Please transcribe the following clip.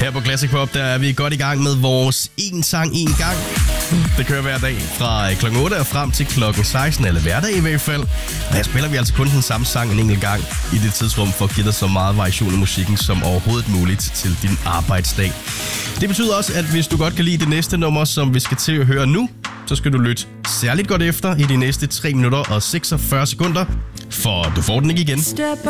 Her på Classic Pop, der er vi godt i gang med vores En Sang En Gang. Det kører hver dag fra kl. 8 og frem til kl. 16, eller hverdag i hvert fald. Og her spiller vi altså kun den samme sang en enkelt gang i det tidsrum, for at give dig så meget variation i musikken som overhovedet muligt til din arbejdsdag. Det betyder også, at hvis du godt kan lide det næste nummer, som vi skal til at høre nu, så skal du lytte særligt godt efter i de næste 3 minutter og 46 sekunder, for du får den ikke igen.